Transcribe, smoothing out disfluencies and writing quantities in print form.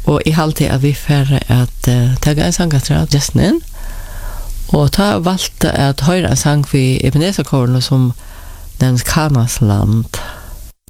Og I halte at vi færre at tagga en sang etter Justinen. Og ta valgte at høyre en sang for Ebenezer-kårene som nevnes Kanas land.